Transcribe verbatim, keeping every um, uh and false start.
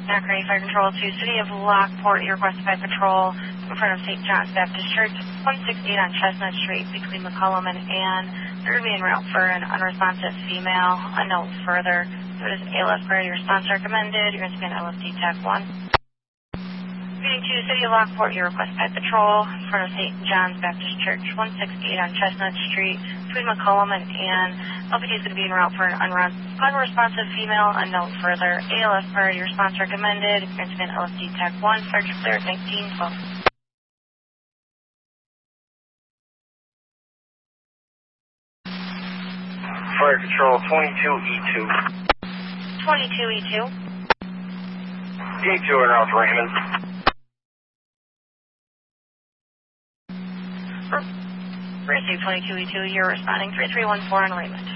Zachary, Fire Control to City of Lockport. You're requested by patrol in front of Saint John's Baptist Church, one sixty-eight on Chestnut Street between McCollum and Ann. They're going to be en route for an unresponsive female. A note further, so it is A L S priority response recommended. You're going to be an L S D T A C one. Speeding to City of Lockport, you're requested by patrol in front of Saint John's Baptist Church, one sixty-eight on Chestnut Street between McCollum and Ann. L P D is going to be en route for an unresponsive female. A note further, A L S priority response recommended. You're going to be an L S D T A C one. Search clear at nineteen twelve. Fire Control twenty-two E two. twenty-two E two. E two en route to Raymond. Receive twenty-two E two, you're responding three three one four on Raymond.